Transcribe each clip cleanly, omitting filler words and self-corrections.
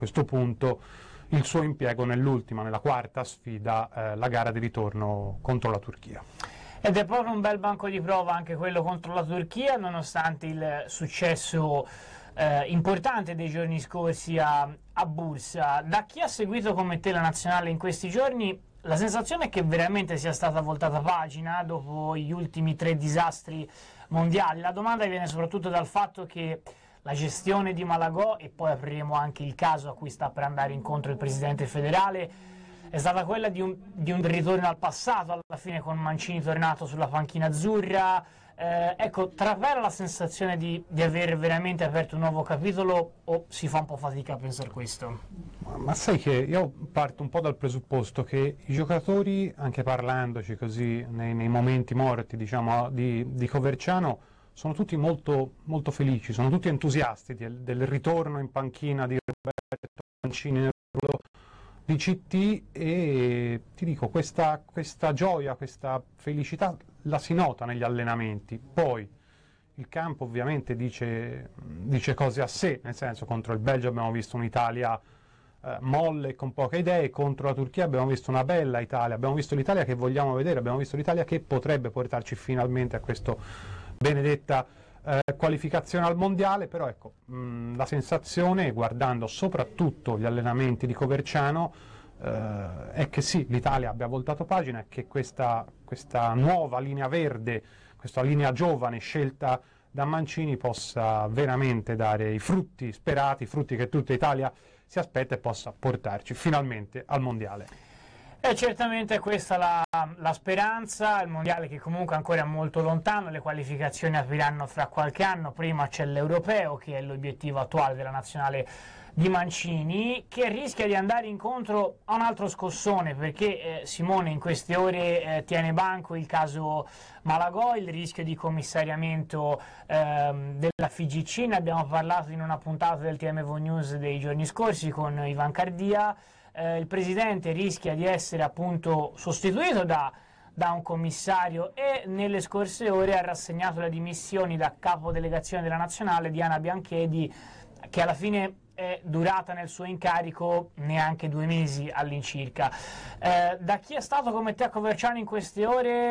questo punto il suo impiego nella quarta sfida, la gara di ritorno contro la Turchia. Ed è proprio un bel banco di prova anche quello contro la Turchia, nonostante il successo importante dei giorni scorsi a Bursa. Da chi ha seguito come te la nazionale in questi giorni, la sensazione è che veramente sia stata voltata pagina dopo gli ultimi 3 disastri mondiali. La domanda viene soprattutto dal fatto che la gestione di Malagò, e poi apriremo anche il caso a cui sta per andare incontro il presidente federale, è stata quella di un ritorno al passato, alla fine con Mancini tornato sulla panchina azzurra. Ecco, trapela la sensazione di aver veramente aperto un nuovo capitolo, o si fa un po' fatica a pensare questo? Ma sai che io parto un po' dal presupposto che i giocatori, anche parlandoci così nei momenti morti, diciamo, di Coverciano, sono tutti molto, molto felici, sono tutti entusiasti del ritorno in panchina di Roberto Mancini nel ruolo di CT, e ti dico, questa gioia, questa felicità la si nota negli allenamenti. Poi il campo ovviamente dice cose a sé, nel senso, contro il Belgio abbiamo visto un'Italia molle e con poche idee, contro la Turchia abbiamo visto una bella Italia, abbiamo visto l'Italia che vogliamo vedere, abbiamo visto l'Italia che potrebbe portarci finalmente a questa benedetta qualificazione al mondiale. Però ecco, la sensazione, guardando soprattutto gli allenamenti di Coverciano, è che sì, l'Italia abbia voltato pagina e che questa nuova linea verde, questa linea giovane scelta da Mancini possa veramente dare i frutti sperati, i frutti che tutta Italia si aspetta, e possa portarci finalmente al mondiale. E certamente questa la speranza, il mondiale che comunque ancora è molto lontano, le qualificazioni apriranno fra qualche anno, prima c'è l'europeo che è l'obiettivo attuale della nazionale di Mancini, che rischia di andare incontro a un altro scossone, perché Simone in queste ore tiene banco il caso Malagò, il rischio di commissariamento della FIGC. Ne abbiamo parlato in una puntata del TMV News dei giorni scorsi con Ivan Cardia. Il presidente rischia di essere appunto sostituito da un commissario, e nelle scorse ore ha rassegnato le dimissioni da capo delegazione della nazionale Diana Bianchedi, che alla fine è durata nel suo incarico neanche 2 mesi all'incirca. Da chi è stato come te a Coverciano in queste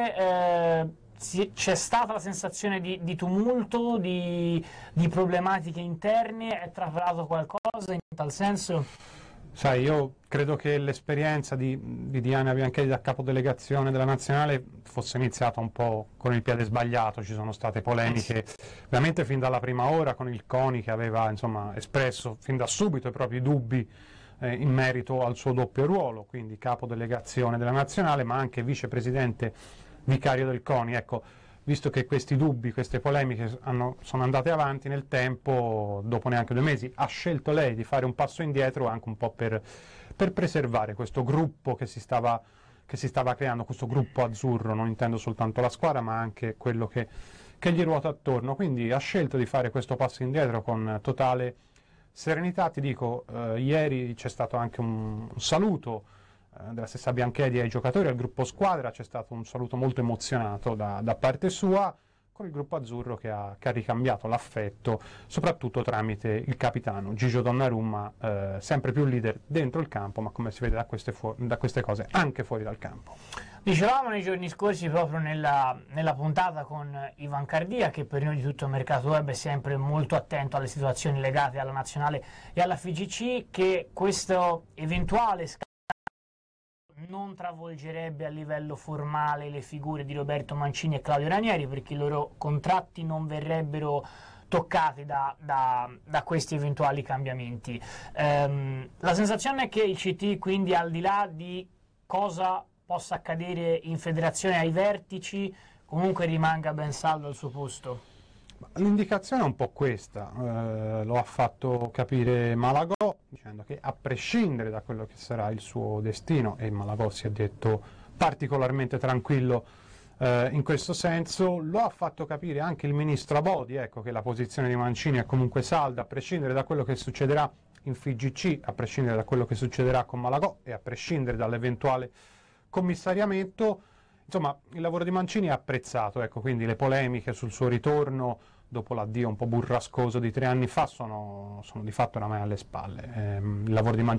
ore, c'è stata la sensazione di tumulto, di problematiche interne? È trapelato qualcosa in tal senso? Sai, io credo che l'esperienza di Diana Bianchedi da capodelegazione della nazionale fosse iniziata un po' con il piede sbagliato. Ci sono state polemiche veramente fin dalla prima ora con il CONI, che aveva insomma espresso fin da subito i propri dubbi in merito al suo doppio ruolo, quindi capodelegazione della nazionale ma anche vicepresidente vicario del CONI. Ecco, visto che questi dubbi, queste polemiche sono andate avanti nel tempo, dopo neanche 2 mesi ha scelto lei di fare un passo indietro, anche un po' per preservare questo gruppo che si stava creando, questo gruppo azzurro. Non intendo soltanto la squadra ma anche quello che gli ruota attorno. Quindi ha scelto di fare questo passo indietro con totale serenità. Ti dico, ieri c'è stato anche un saluto della stessa Bianchedi ai giocatori, al gruppo squadra. C'è stato un saluto molto emozionato da parte sua, con il gruppo azzurro che ha ricambiato l'affetto, soprattutto tramite il capitano Gigio Donnarumma, sempre più leader dentro il campo, ma come si vede da queste cose anche fuori dal campo. Dicevamo nei giorni scorsi, proprio nella puntata con Ivan Cardia, che per noi di tutto il mercato web è sempre molto attento alle situazioni legate alla nazionale e alla FIGC, che questo eventuale non travolgerebbe a livello formale le figure di Roberto Mancini e Claudio Ranieri, perché i loro contratti non verrebbero toccati da questi eventuali cambiamenti. La sensazione è che il CT, quindi, al di là di cosa possa accadere in federazione ai vertici, comunque rimanga ben saldo al suo posto. L'indicazione è un po' questa, lo ha fatto capire Malagò, dicendo che a prescindere da quello che sarà il suo destino, e Malagò si è detto particolarmente tranquillo in questo senso, lo ha fatto capire anche il ministro Abodi, ecco, che la posizione di Mancini è comunque salda, a prescindere da quello che succederà in FIGC, a prescindere da quello che succederà con Malagò e a prescindere dall'eventuale commissariamento. Insomma, il lavoro di Mancini è apprezzato, ecco, quindi le polemiche sul suo ritorno dopo l'addio un po' burrascoso di 3 anni fa, sono di fatto oramai alle spalle. Il lavoro di